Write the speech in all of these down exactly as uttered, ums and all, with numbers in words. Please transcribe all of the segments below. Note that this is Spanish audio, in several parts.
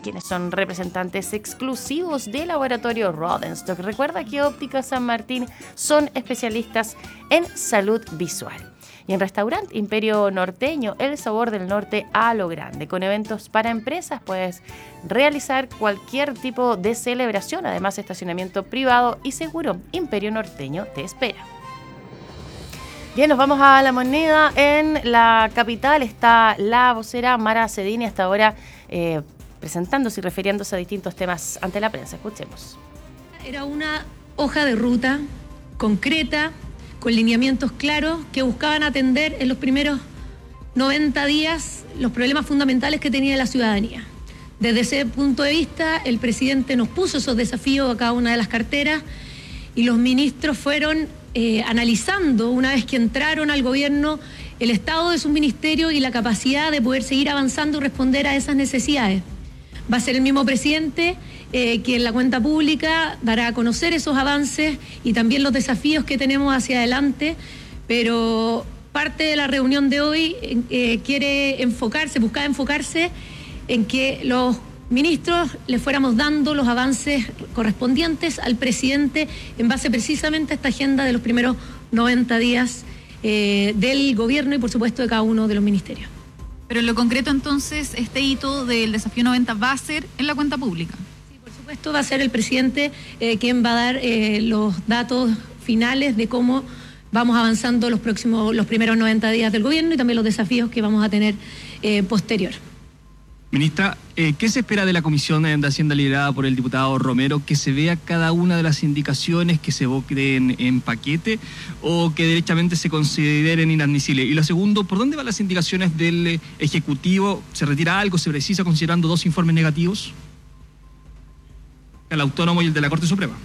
quienes son representantes exclusivos de Laboratorio Rodenstock. Recuerda que Óptica San Martín son especialistas en salud visual. Y en Restaurante Imperio Norteño, el sabor del norte a lo grande. Con eventos para empresas puedes realizar cualquier tipo de celebración. Además, estacionamiento privado y seguro. Imperio Norteño te espera. Bien, nos vamos a La Moneda. En la capital está la vocera Mara Cedini hasta ahora eh, presentándose y refiriéndose a distintos temas ante la prensa. Escuchemos. Era una hoja de ruta concreta, con lineamientos claros que buscaban atender en los primeros noventa días los problemas fundamentales que tenía la ciudadanía. Desde ese punto de vista, el presidente nos puso esos desafíos a cada una de las carteras y los ministros fueron eh, analizando, una vez que entraron al gobierno, el estado de sus ministerios y la capacidad de poder seguir avanzando y responder a esas necesidades. Va a ser el mismo presidente eh, que en la cuenta pública dará a conocer esos avances y también los desafíos que tenemos hacia adelante, pero parte de la reunión de hoy eh, quiere enfocarse, buscar enfocarse en que los ministros le fuéramos dando los avances correspondientes al presidente en base precisamente a esta agenda de los primeros noventa días eh, del gobierno y por supuesto de cada uno de los ministerios. Pero en lo concreto, entonces, este hito del desafío noventa va a ser en la cuenta pública. Sí, por supuesto, va a ser el presidente eh, quien va a dar eh, los datos finales de cómo vamos avanzando los próximos, los primeros noventa días del gobierno y también los desafíos que vamos a tener eh, posterior. Ministra, eh, ¿qué se espera de la Comisión de Hacienda liderada por el diputado Romero? ¿Que se vea cada una de las indicaciones, que se evoquen en paquete o que derechamente se consideren inadmisibles? Y lo segundo, ¿por dónde van las indicaciones del Ejecutivo? ¿Se retira algo, se precisa considerando dos informes negativos? El autónomo y el de la Corte Suprema.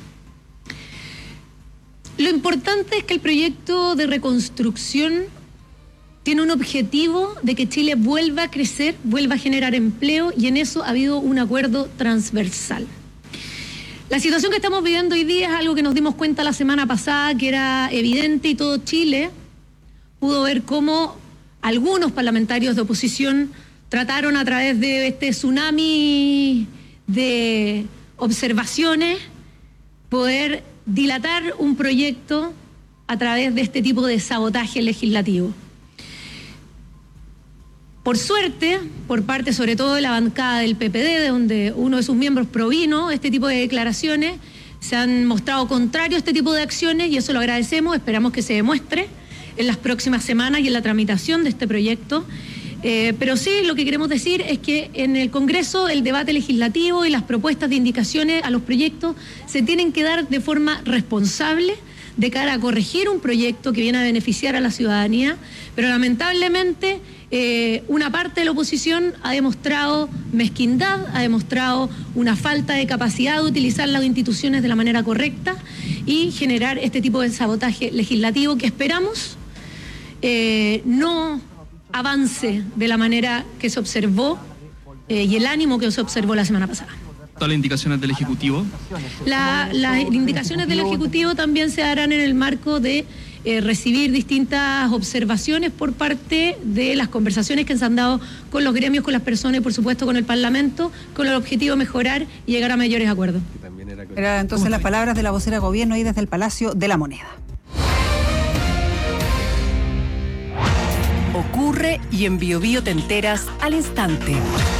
Lo importante es que el proyecto de reconstrucción tiene un objetivo de que Chile vuelva a crecer, vuelva a generar empleo y en eso ha habido un acuerdo transversal. La situación que estamos viviendo hoy día es algo que nos dimos cuenta la semana pasada, que era evidente y todo Chile pudo ver cómo algunos parlamentarios de oposición trataron a través de este tsunami de observaciones poder dilatar un proyecto a través de este tipo de sabotaje legislativo. Por suerte, por parte sobre todo de la bancada del P P D, de donde uno de sus miembros provino este tipo de declaraciones, se han mostrado contrarios a este tipo de acciones y eso lo agradecemos, esperamos que se demuestre en las próximas semanas y en la tramitación de este proyecto. Eh, pero sí, lo que queremos decir es que en el Congreso el debate legislativo y las propuestas de indicaciones a los proyectos se tienen que dar de forma responsable de cara a corregir un proyecto que viene a beneficiar a la ciudadanía, pero lamentablemente eh, una parte de la oposición ha demostrado mezquindad, ha demostrado una falta de capacidad de utilizar las instituciones de la manera correcta y generar este tipo de sabotaje legislativo que esperamos eh, no avance de la manera que se observó eh, y el ánimo que se observó la semana pasada. ¿Todas las indicaciones del Ejecutivo? La, las indicaciones del Ejecutivo también se darán en el marco de eh, recibir distintas observaciones por parte de las conversaciones que se han dado con los gremios, con las personas y por supuesto con el Parlamento, con el objetivo de mejorar y llegar a mayores acuerdos. Era entonces las palabras de la vocera de gobierno ahí desde el Palacio de la Moneda. Ocurre y en Bio Bio te enteras al instante.